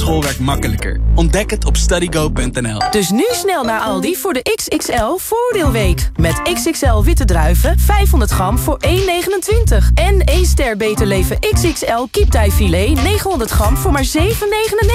schoolwerk makkelijker. Ontdek het op studygo.nl. Dus nu snel naar Aldi voor de XXL Voordeelweek. Met XXL witte druiven, 500 gram voor 1,29. En 1 ster Beter Leven XXL kieptijfilet, 900 gram voor maar 7,99.